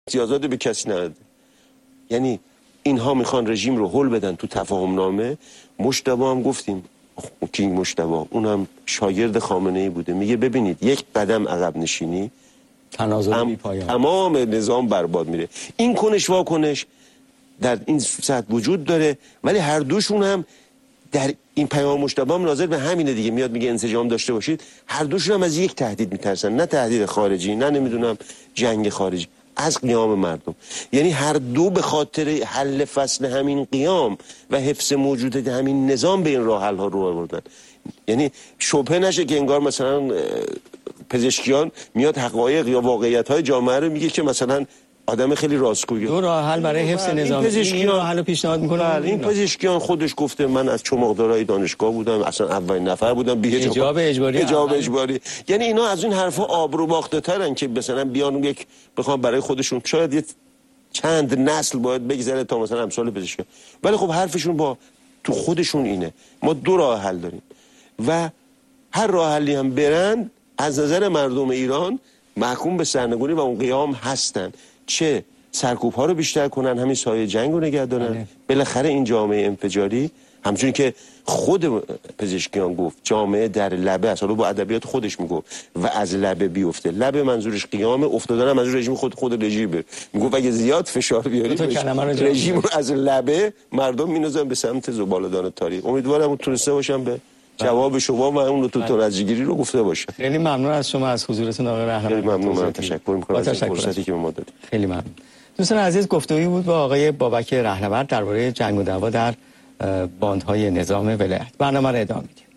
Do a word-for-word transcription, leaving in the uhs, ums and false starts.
امتیازات به کسی نداده. یعنی اینها میخوان رژیم رو هل بدن تو تفاهم نامه. مجتبی هم گفتیم کینگ مجتبی اونم شاگرد خامنه ای بوده، میگه ببینید یک قدم عقب نشینی تنازل بی پایان، تمام نظام برباد میره. این کنش واکنش در این سطح وجود داره، ولی هر دوشون هم در این پیام مجتبی هم ناظر به همینه دیگه، میاد میگه انسجام داشته باشید. هر دوشون هم از یک تهدید میترسن، نه تهدید خارجی، نه نمیدونم جنگ خارجی، از قیام مردم. یعنی هر دو به خاطر حل فصل همین قیام و حفظ موجودیت همین نظام به این راه حل ها رو آوردن. یعنی شبهه نشه که انگار مثلا پزشکیان میاد حقایق یا واقعیت های جامعه رو میگه که مثلا آدم خیلی راستگویه. دو راه حل برای حفظ نظام، این راه حل رو پیشنهاد میکنه. این پزشکیان خودش گفته من از چماقدارای دانشگاه بودم، اصلا اولین نفر بودم بی حجاب اجباری حجاب اجباری. یعنی اینا از این حرفا آبرو باخته ترن که مثلا بیان یک بخوام برای خودشون، شاید یه چند نسل باید بگذره تا مثلا امثال پزشکیان، ولی خب حرفشون با تو خودشون اینه. ما دو راه حل داریم و هر راه حلی هم برن از نظر مردم ایران محکوم به سرنگونی و اون قیام هستن. چه سرکوب ها رو بیشتر کنن، همین سایه جنگ رو نگه دارن. بالاخره این جامعه انفجاری، همچون که خود پزشکیان گفت، جامعه در لبه است، حالا با ادبیات خودش میگفت و از لبه بیفته. لبه منظورش قیام، افتادن هم منظور رژیم خود خود رژیم. میگفت اگه زیاد فشار بیاری رژیم رو از لبه مردم مینازن به سمت زباله‌دان تاریخ. امیدوارم اون تونسته باشم به جواب شما و اون تو ترجیگیری رو گفته باشه. خیلی ممنون از شما، از حضورتون آقای رهنورد. خیلی ممنون، من تشکر می‌کنم از فرصتی که به ما دادید. خیلی ممنون. دوستان عزیز، گفتگویی بود با آقای بابک رهنورد درباره جنگ و دعوا در باندهای نظام ولایت. برنامه رو ادامه میدیم.